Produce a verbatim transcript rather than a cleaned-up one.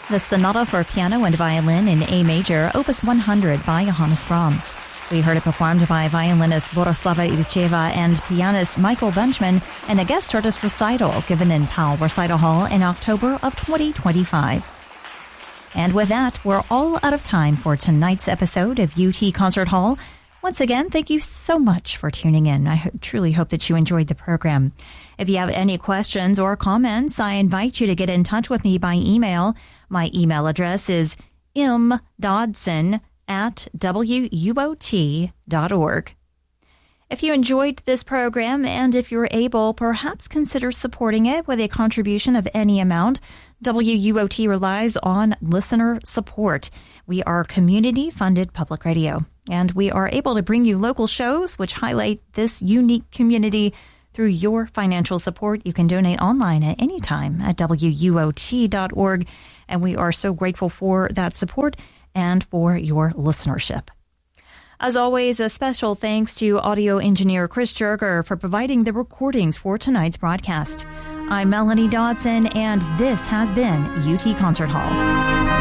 the Sonata for Piano and Violin in A Major, Opus one hundred by Johannes Brahms. We heard it performed by violinist Borislava Ilicheva and pianist Michael Benchman in a guest artist recital given in Powell Recital Hall in October of twenty twenty-five. And with that, we're all out of time for tonight's episode of U T Concert Hall. Once again, thank you so much for tuning in. I ho- truly hope that you enjoyed the program. If you have any questions or comments, I invite you to get in touch with me by email. My email address is m dodson at w u o t dot org. If you enjoyed this program and if you're able, perhaps consider supporting it with a contribution of any amount. W U O T relies on listener support. We are community-funded public radio, and we are able to bring you local shows which highlight this unique community through your financial support. You can donate online at any time at w u o t dot org, and we are so grateful for that support and for your listenership. As always, a special thanks to audio engineer Chris Jerger for providing the recordings for tonight's broadcast. I'm Melanie Dodson, and this has been U T Concert Hall.